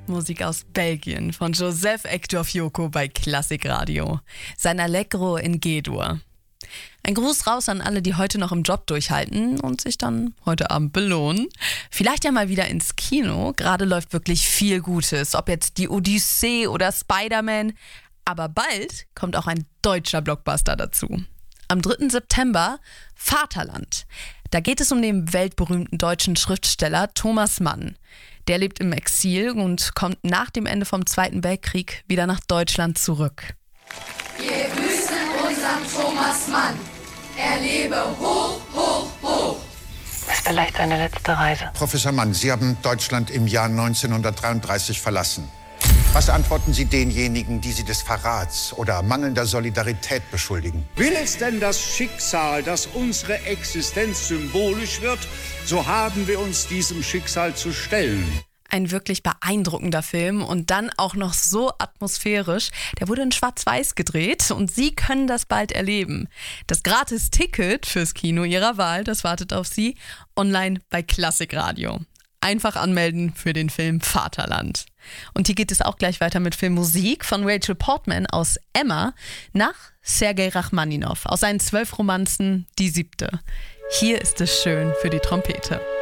Musik aus Belgien von Joseph Hector Fiocco bei Klassikradio. Sein Allegro in G-Dur. Ein Gruß raus an alle, die heute noch im Job durchhalten und sich dann heute Abend belohnen. Vielleicht ja mal wieder ins Kino. Gerade läuft wirklich viel Gutes, ob jetzt die Odyssee oder Spider-Man. Aber bald kommt auch ein deutscher Blockbuster dazu. Am 3. September Vaterland. Da geht es um den weltberühmten deutschen Schriftsteller Thomas Mann. Der lebt im Exil und kommt nach dem Ende vom Zweiten Weltkrieg wieder nach Deutschland zurück. Wir grüßen unseren Thomas Mann. Er lebe hoch, hoch, hoch. Das ist vielleicht seine letzte Reise. Professor Mann, Sie haben Deutschland im Jahr 1933 verlassen. Was antworten Sie denjenigen, die Sie des Verrats oder mangelnder Solidarität beschuldigen? Will es denn das Schicksal, dass unsere Existenz symbolisch wird, so haben wir uns diesem Schicksal zu stellen. Ein wirklich beeindruckender Film und dann auch noch so atmosphärisch. Der wurde in Schwarz-Weiß gedreht und Sie können das bald erleben. Das Gratis-Ticket fürs Kino Ihrer Wahl, das wartet auf Sie online bei Klassikradio. Einfach anmelden für den Film Vaterland. Und hier geht es auch gleich weiter mit Filmmusik von Rachel Portman aus Emma nach Sergei Rachmaninow aus seinen 12 Romanzen Die 7. Hier ist es schön für die Trompete.